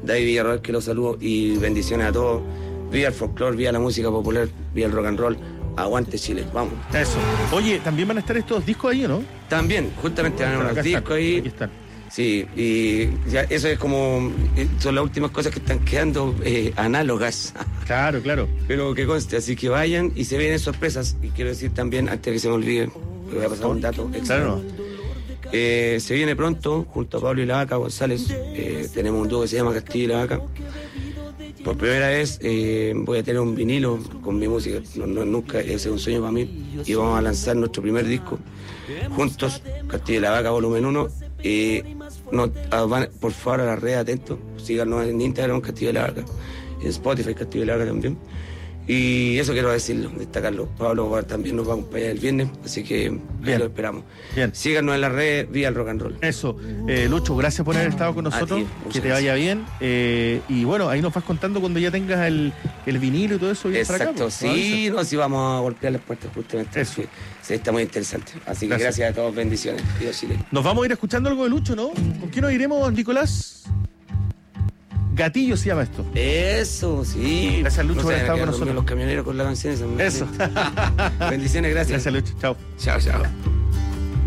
David Villarroel, que los saludo, y bendiciones a todos. Viva el folclore, viva la música popular, viva el rock and roll. Aguante Chile, vamos. Eso. Oye, ¿también van a estar estos discos ahí o no? También, justamente van a haber unos discos ahí. Aquí están. Sí, y ya eso es como, son las últimas cosas que están quedando análogas. Claro. Pero que conste, así que vayan y se vienen sorpresas. Y quiero decir también, antes de que se me olvide, voy a pasar un dato extra. Claro. Se viene pronto, junto a Pablo y la Vaca González, tenemos un dúo que se llama Castillo y la Vaca. Por primera vez voy a tener un vinilo con mi música, nunca, ese es un sueño para mí. Y vamos a lanzar nuestro primer disco juntos, Castillo y la Vaca volumen 1. Por favor, a las redes atentos, síganos en Instagram Castillo y la Vaca, en Spotify Castillo y la Vaca también. Y eso quiero decirlo, destacarlo. Pablo también nos va a acompañar el viernes, así que ahí lo esperamos. Bien. Síganos en las redes, vía el rock and roll. Eso. Lucho, gracias por haber estado con nosotros. Que te vaya bien. Y bueno, ahí nos vas contando cuando ya tengas el vinilo y todo eso. Exacto, acá, sí, sí vamos a golpear las puertas justamente. Eso. Sí, está muy interesante. Así que gracias a todos, bendiciones. Dios Chile. Nos vamos a ir escuchando algo de Lucho, ¿no? ¿Con quién nos iremos, Nicolás? Gatillo se llama esto. Eso, sí. Gracias, Lucho, por haber estado con nosotros. Los camioneros con la canción. Eso. Bendiciones, gracias. Gracias, Lucho. Chao. Chao.